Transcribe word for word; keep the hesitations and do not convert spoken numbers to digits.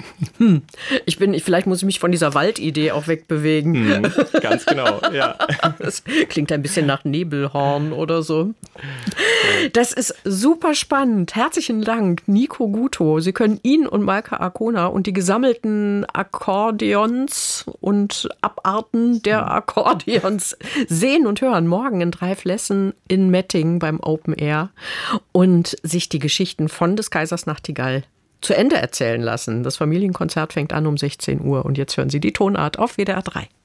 Hm. Ich bin, vielleicht muss ich mich von dieser Waldidee auch wegbewegen. Hm, ganz genau, ja. Das klingt ein bisschen nach Nebelhorn oder so. Das ist super spannend. Herzlichen Dank, Nico Guto. Sie können ihn und Malka Arkona und die gesammelten Akkordeons und Abarten der Akkordeons sehen und hören morgen in drei Flessen in Mettingen beim Open Air und sich die Geschichten von des Kaisers Nachtigall zu Ende erzählen lassen. Das Familienkonzert fängt an um sechzehn Uhr und jetzt hören Sie die Tonart auf W D R drei.